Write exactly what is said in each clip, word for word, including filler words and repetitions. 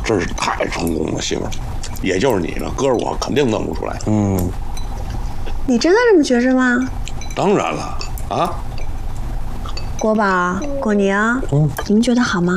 真是太成功了，媳妇儿。也就是你了，哥我肯定弄不出来。 嗯， 你真的这么觉着吗？ 当然了，啊。 国宝、果宁，嗯，你们觉得好吗？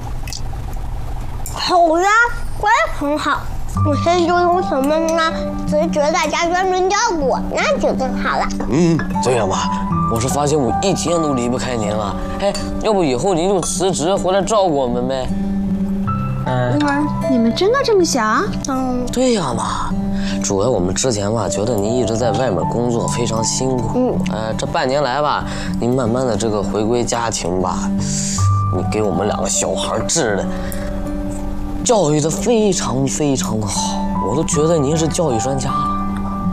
好呀，我也很好。我现在就用什么呢？只是觉得大家专门照顾我，那就更好了。 嗯， 对呀妈，我是发现我一天都离不开您了。哎，要不以后您就辞职回来照顾我们呗？ 嗯，你们真的这么想？ 嗯， 对呀妈，主要我们之前吧觉得您一直在外面工作非常辛苦，嗯，呃，这半年来吧，您慢慢的这个回归家庭吧，你给我们两个小孩治的。教育的非常非常的好，我都觉得您是教育专家了。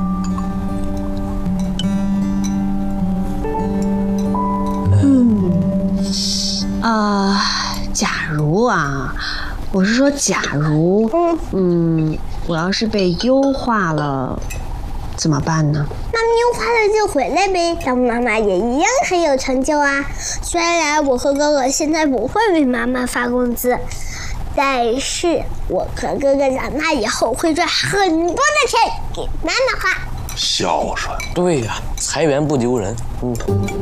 嗯，啊、呃，假如啊，我是说假如，嗯，我要是被优化了，怎么办呢？ 那么优化了就回来呗，当妈妈也一样很有成就啊。虽然我和哥哥现在不会为妈妈发工资。但是我和哥哥长大以后会赚很多的钱给妈妈花。 孝顺。 对呀、啊，财源不丢人。嗯。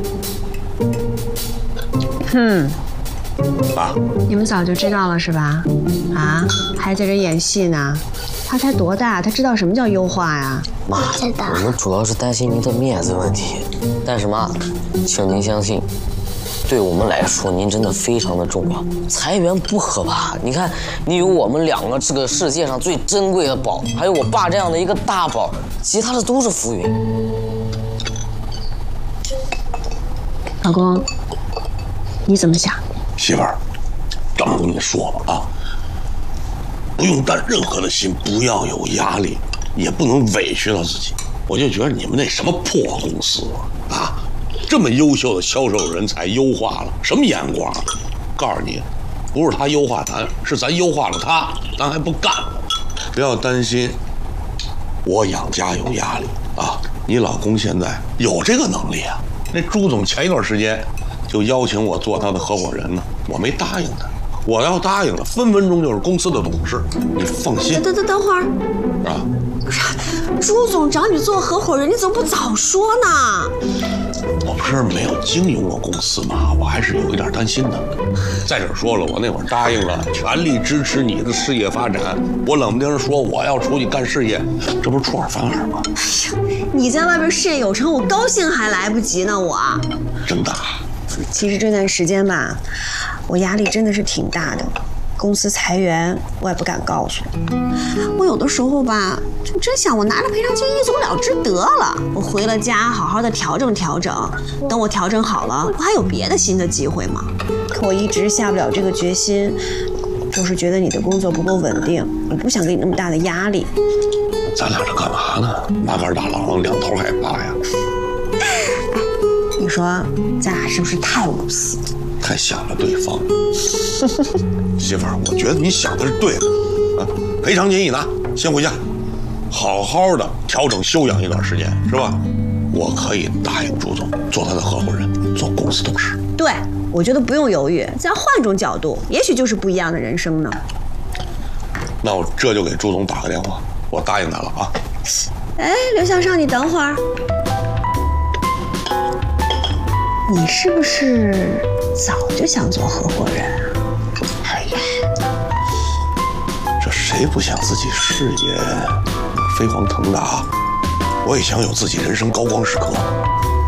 哼。 啊！ 你们早就知道了是吧？啊，还在这演戏呢。他才多大？他知道什么叫优化呀？ 妈，我们主要是担心您的面子问题。但是妈，请您相信。对我们来说，您真的非常的重要。财源不可怕，你看，你有我们两个这个世界上最珍贵的宝，还有我爸这样的一个大宝，其他的都是浮云。 老公，你怎么想？ 媳妇儿，这么跟你说吧啊，不用担任何的心，不要有压力，也不能委屈到自己。我就觉得你们那什么破公司啊啊！这么优秀的销售人才优化了，什么眼光？告诉你，不是他优化咱，是咱优化了他，咱还不干了。不要担心，我养家有压力啊！你老公现在有这个能力啊。那朱总前一段时间就邀请我做他的合伙人呢，我没答应他。我要答应了，分分钟就是公司的董事。你放心。 等等等会儿。 啊。 不是，朱总找你做合伙人，你怎么不早说呢？ 我不是没有经营过公司吗？我还是有一点担心的。再者说了，我那会儿答应了，全力支持你的事业发展。我冷不丁说我要出去干事业，这不是出尔反尔吗？ 哎呀，你在外边事业有成，我高兴还来不及呢。我真的。 其实这段时间吧，我压力真的是挺大的。公司裁员，我也不敢告诉你。我有的时候吧，就真想我拿着赔偿金一走了之得了。我回了家，好好的调整调整。等我调整好了，我还有别的新的机会吗？可我一直下不了这个决心，就是觉得你的工作不够稳定，我不想给你那么大的压力。 咱俩这干嘛呢？八竿打狼，两头害怕呀。 哎，你说咱俩是不是太无私？ 太想了对方。媳妇儿，我觉得你想的是对的啊。赔偿金一拿，先回家，好好的调整休养一段时间，是吧？我可以答应朱总做他的合伙人，做公司董事。 对，我觉得不用犹豫，咱换种角度，也许就是不一样的人生呢。 那我这就给朱总打个电话，我答应他了啊。 哎，刘向少，你等会儿，你是不是早就想做合伙人啊？ 哎呀，这谁不想自己事业飞黄腾达？我也想有自己人生高光时刻。